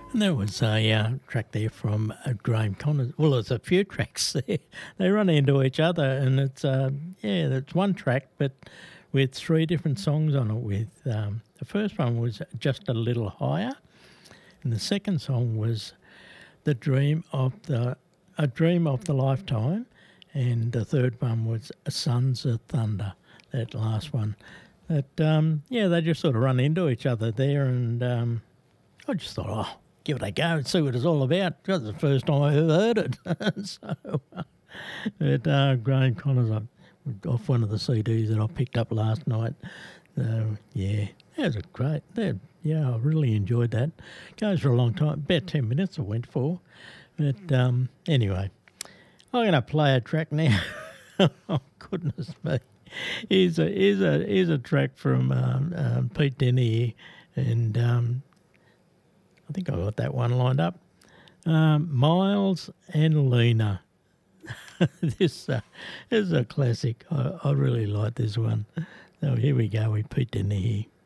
And there was a track there from Graham Connors. Well, there's a few tracks there. They run into each other, and it's one track, but with three different songs on it. With the first one was Just a Little Higher, and the second song was A Dream of the Lifetime, and the third one was Sons of Thunder. That last one. That they just sort of run into each other there, and I just thought, give it a go and see what it's all about. That's the first time I ever heard it. Graham Connors off one of the CDs that I picked up last night. That was a great. I really enjoyed that. Goes for a long time, about 10 minutes I went for. But anyway, I'm going to play a track now. Oh, goodness me. Here's a track from Pete Denny, and I think I got that one lined up. Miles and Lena. This is a classic. I really like this one. So here we go with Pete Denny.